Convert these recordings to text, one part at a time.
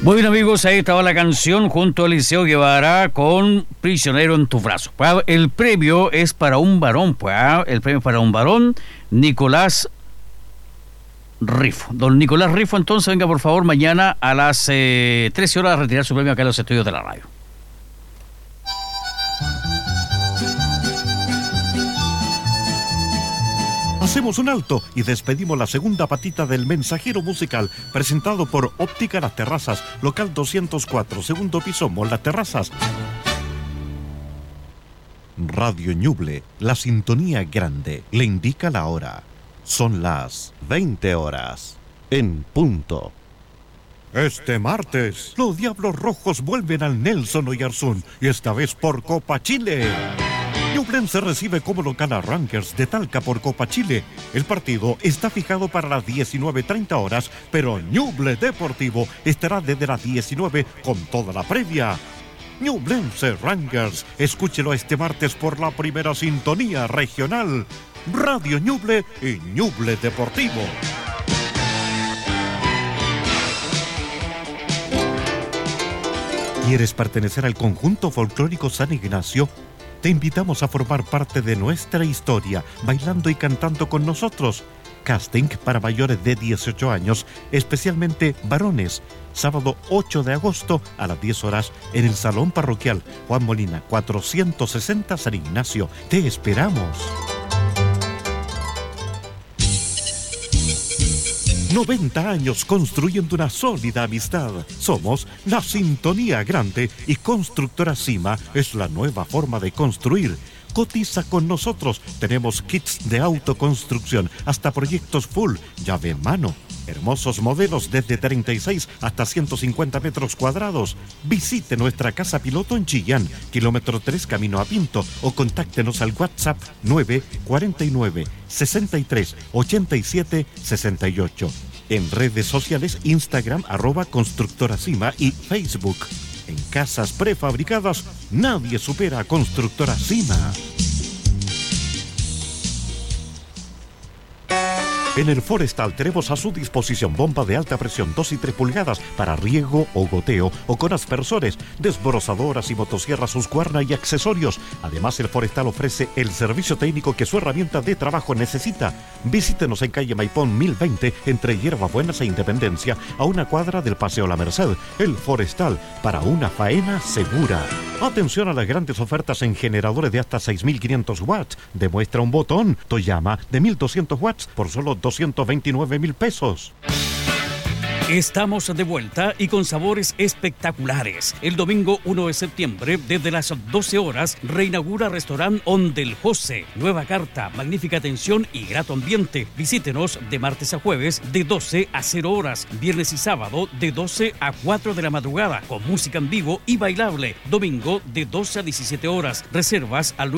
Muy bien, amigos, ahí estaba la canción junto a Eliseo Guevara con Prisionero en tus brazos. El premio es para un varón, el premio es para un varón, Nicolás Rifo. Don Nicolás Rifo, entonces venga por favor mañana a las 13 horas a retirar su premio acá en los estudios de la radio. Hacemos un alto y despedimos la segunda patita del mensajero musical, presentado por Óptica Las Terrazas, local 204, segundo piso, Mall Las Terrazas. Radio Ñuble, la sintonía grande, le indica la hora. Son las 20 horas, en punto. Este martes, los Diablos Rojos vuelven al Nelson Oyarzún, y esta vez por Copa Chile. Ñublense recibe como local a Rangers de Talca por Copa Chile. El partido está fijado para las 19:30 horas, pero Ñuble Deportivo estará desde las 19 con toda la previa. Ñublense Rangers, escúchelo este martes por la primera sintonía regional. Radio Ñuble y Ñuble Deportivo. ¿Quieres pertenecer al conjunto folclórico San Ignacio? Te invitamos a formar parte de nuestra historia, bailando y cantando con nosotros. Casting para mayores de 18 años, especialmente varones. Sábado 8 de agosto a las 10 horas en el Salón Parroquial Juan Molina, 460 San Ignacio. Te esperamos. 90 años construyendo una sólida amistad. Somos la Sintonía Grande y Constructora Cima es la nueva forma de construir. Cotiza con nosotros. Tenemos kits de autoconstrucción hasta proyectos full, llave en mano. Hermosos modelos desde 36 hasta 150 metros cuadrados. Visite nuestra casa piloto en Chillán, kilómetro 3 camino a Pinto, o contáctenos al WhatsApp 949 63 87 68. En redes sociales Instagram @constructoracima y Facebook. En casas prefabricadas, nadie supera a Constructora Cima. En el Forestal tenemos a su disposición bomba de alta presión 2 y 3 pulgadas para riego o goteo o con aspersores, desbrozadoras y motosierras Husqvarna y accesorios. Además, el Forestal ofrece el servicio técnico que su herramienta de trabajo necesita. Visítenos en calle Maipón 1020 entre Hierbabuenas e Independencia, a una cuadra del Paseo La Merced. El Forestal, para una faena segura. Atención a las grandes ofertas en generadores de hasta 6.500 watts. Demuestra un botón Toyama de 1.200 watts por solo 229.000 pesos. Estamos de vuelta y con sabores espectaculares. El domingo 1 de septiembre, desde las 12 horas, reinaugura Restaurant On del José. Nueva carta, magnífica atención y grato ambiente. Visítenos de martes a jueves de 12 a 0 horas, viernes y sábado de 12 a 4 de la madrugada, con música en vivo y bailable. Domingo de 12 a 17 horas. Reservas al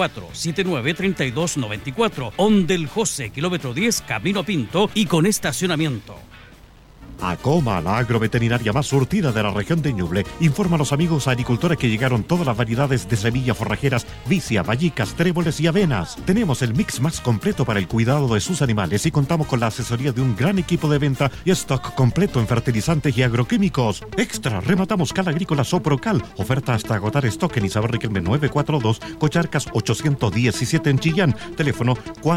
964-793294. On del José, kilómetro 10, camino a Pinto y con estacionamiento. Acoma, la agroveterinaria más surtida de la región de Ñuble, informa a los amigos agricultores que llegaron todas las variedades de semillas forrajeras, vicia, vallicas, tréboles y avenas. Tenemos el mix más completo para el cuidado de sus animales y contamos con la asesoría de un gran equipo de venta y stock completo en fertilizantes y agroquímicos. Extra, rematamos cal agrícola Soprocal, oferta hasta agotar stock en Isabel Riquelme 942, Cocharcas 817 en Chillán, teléfono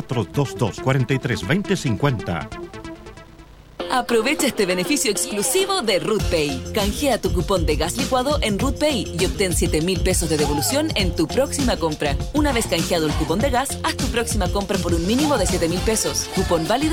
422-43-2050. Aprovecha este beneficio exclusivo de RootPay. Canjea tu cupón de gas licuado en RootPay y obtén 7.000 pesos de devolución en tu próxima compra. Una vez canjeado el cupón de gas, haz tu próxima compra por un mínimo de 7.000 pesos. Cupón válido